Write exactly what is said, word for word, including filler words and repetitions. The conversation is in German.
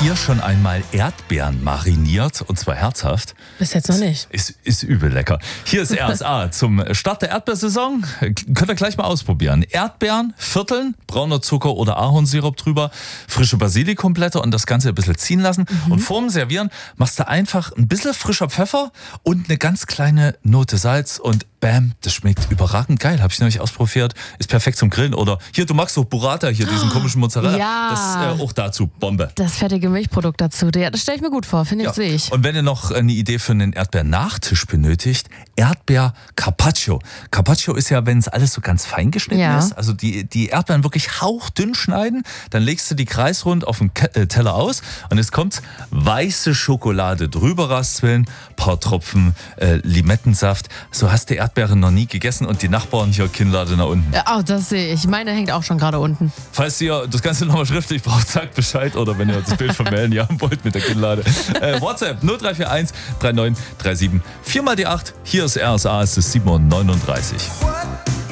ihr schon einmal Erdbeeren mariniert? Und zwar herzhaft? Bis jetzt noch nicht. Ist, ist übel lecker. Hier ist R S A zum Start der Erdbeersaison. Könnt ihr gleich mal ausprobieren. Erdbeeren, Vierteln, brauner Zucker oder Ahornsirup drüber, frische Basilikumblätter und das Ganze ein bisschen ziehen lassen. Mhm. Und vorm Servieren machst du einfach ein bisschen frischer Pfeffer und eine ganz kleine Note Salz und bam, das schmeckt überragend geil. Habe ich nämlich ausprobiert. Ist perfekt zum Grillen. Oder hier, du magst doch Burrata, hier diesen komischen Mozzarella. Ja. Das äh, auch dazu Bombe. Das fettige Milchprodukt dazu. Ja, das stelle ich mir gut vor, finde ich, Ja. sehe ich. Und wenn ihr noch eine Idee für einen Erdbeernachtisch benötigt, Erdbeer-Carpaccio. Carpaccio ist ja, wenn es alles so ganz fein geschnitten Ja. ist, also die, die Erdbeeren wirklich hauchdünn schneiden, dann legst du die kreisrund auf den Ke- äh, Teller aus und es kommt weiße Schokolade drüber raspeln, paar Tropfen äh, Limettensaft. So hast du Erdbeeren noch nie gegessen und die Nachbarn hier Kinnlade nach unten. Ja, oh, das sehe ich. Meine hängt auch schon gerade unten. Falls ihr das Ganze nochmal schriftlich braucht, sagt Bescheid oder wenn ihr das Bild von Melanie haben wollt mit der Kinnlade. Äh, WhatsApp null drei vier eins drei neun drei sieben vier mal die acht. Hier ist R S A, es ist sieben Uhr neununddreißig.